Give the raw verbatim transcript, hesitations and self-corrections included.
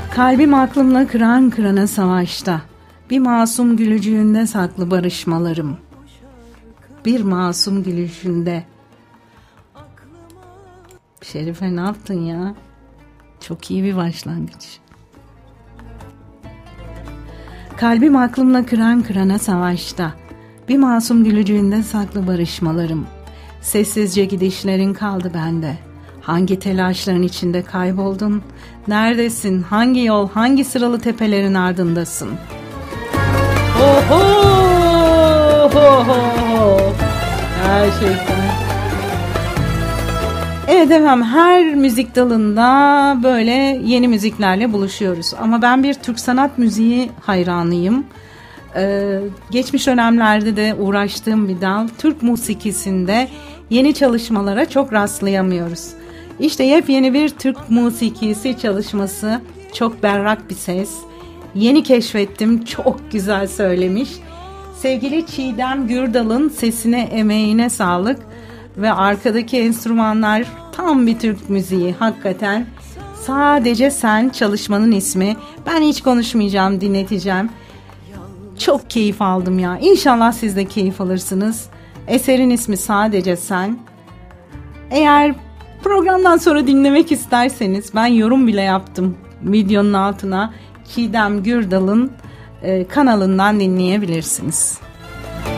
Kalbim aklımla kıran kırana savaşta, bir masum gülücüğünde saklı barışmalarım. Bir masum gülüşünde. Şerife ne yaptın ya? Çok iyi bir başlangıç. Kalbim aklımla kıran kırana savaşta, bir masum gülücüğünde saklı barışmalarım. Sessizce gidişlerin kaldı bende. Hangi telaşların içinde kayboldun? Neredesin? Hangi yol, hangi sıralı tepelerin ardındasın? Oho! Oho! Gerçekten. Evet efendim, her müzik dalında böyle yeni müziklerle buluşuyoruz. Ama ben bir Türk sanat müziği hayranıyım. Ee, geçmiş dönemlerde de uğraştığım bir dal. Türk musikisinde yeni çalışmalara çok rastlayamıyoruz. İşte yepyeni bir Türk musikisi çalışması. Çok berrak bir ses. Yeni keşfettim. Çok güzel söylemiş. Sevgili Çiğdem Gürdal'ın sesine, emeğine sağlık. Ve arkadaki enstrümanlar tam bir Türk müziği hakikaten. Sadece Sen çalışmanın ismi. Ben hiç konuşmayacağım, dinleteceğim. Çok keyif aldım ya. İnşallah siz de keyif alırsınız. Eserin ismi Sadece Sen. Eğer programdan sonra dinlemek isterseniz, ben yorum bile yaptım videonun altına, Çiğdem Gürdal'ın e, kanalından dinleyebilirsiniz.